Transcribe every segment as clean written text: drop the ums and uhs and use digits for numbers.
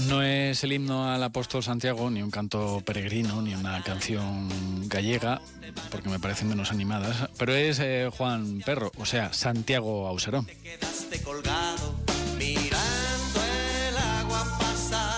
No es el himno al apóstol Santiago, ni un canto peregrino, ni una canción gallega, porque me parecen menos animadas, pero es Juan Perro, o sea, Santiago Auserón. Te quedaste colgado mirando el agua pasar.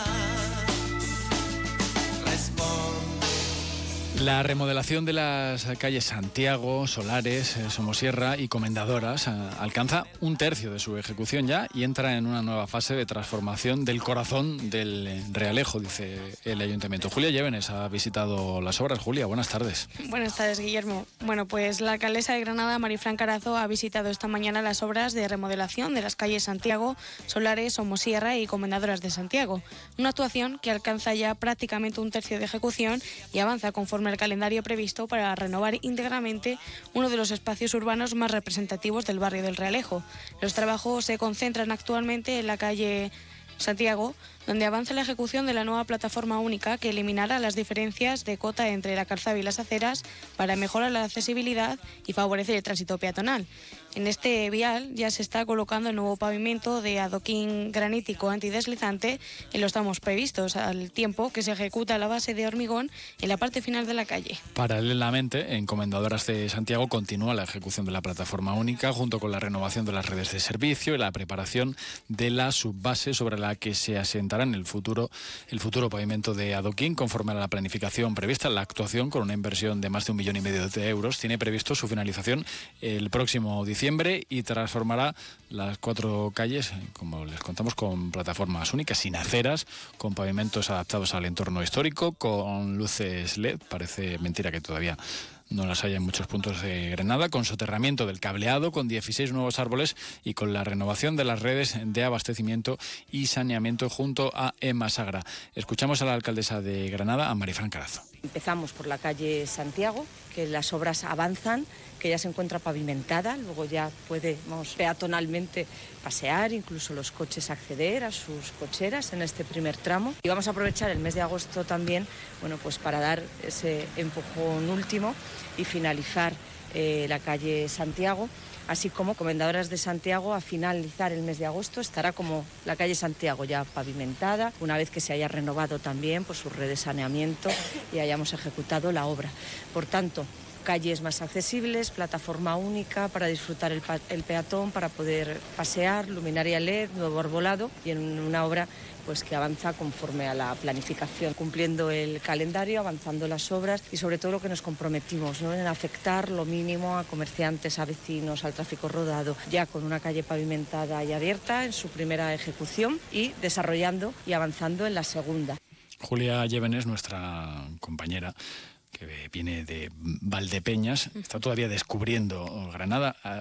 La remodelación de las calles Santiago, Solares, Somosierra y Comendadoras alcanza un tercio de su ejecución ya y entra en una nueva fase de transformación del corazón del Realejo, dice el Ayuntamiento. Julia Llévenes ha visitado las obras. Julia, buenas tardes. Buenas tardes, Guillermo. Bueno, pues la alcaldesa de Granada, Marifran Carazo, ha visitado esta mañana las obras de remodelación de las calles Santiago, Solares, Somosierra y Comendadoras de Santiago. Una actuación que alcanza ya prácticamente un tercio de ejecución y avanza conforme el calendario previsto para renovar íntegramente uno de los espacios urbanos más representativos del barrio del Realejo. Los trabajos se concentran actualmente en la calle Santiago, donde avanza la ejecución de la nueva plataforma única que eliminará las diferencias de cota entre la calzada y las aceras para mejorar la accesibilidad y favorecer el tránsito peatonal. En este vial ya se está colocando el nuevo pavimento de adoquín granítico antideslizante en los tramos previstos, al tiempo que se ejecuta la base de hormigón en la parte final de la calle. Paralelamente, en Comendadoras de Santiago continúa la ejecución de la plataforma única junto con la renovación de las redes de servicio y la preparación de la subbase sobre la que se asentará en el futuro pavimento de adoquín conforme a la planificación prevista. La actuación, con una inversión de más de 1,5 millones de euros, tiene previsto su finalización el próximo diciembre y transformará las 4 calles, como les contamos, con plataformas únicas, sin aceras, con pavimentos adaptados al entorno histórico, con luces LED, parece mentira que todavía no las hay en muchos puntos de Granada, con soterramiento del cableado, con 16 nuevos árboles y con la renovación de las redes de abastecimiento y saneamiento junto a Emasagra. Escuchamos a la alcaldesa de Granada, a Marifran Carazo. Empezamos por la calle Santiago, que las obras avanzan, que ya se encuentra pavimentada, luego ya podemos peatonalmente pasear, incluso los coches acceder a sus cocheras en este primer tramo. Y vamos a aprovechar el mes de agosto también, pues para dar ese empujón último y finalizar la calle Santiago, así como Comendadoras de Santiago. A finalizar el mes de agosto estará como la calle Santiago ya pavimentada, una vez que se haya renovado también por su red de saneamiento y hayamos ejecutado la obra. Por tanto, calles más accesibles, plataforma única para disfrutar el peatón, para poder pasear, luminaria LED, nuevo arbolado y en una obra pues que avanza conforme a la planificación, cumpliendo el calendario, avanzando las obras y sobre todo lo que nos comprometimos, ¿no?, en afectar lo mínimo a comerciantes, a vecinos, al tráfico rodado, ya con una calle pavimentada y abierta en su primera ejecución y desarrollando y avanzando en la segunda. Julia Llévenes, nuestra compañera, que viene de Valdepeñas, está todavía descubriendo Granada.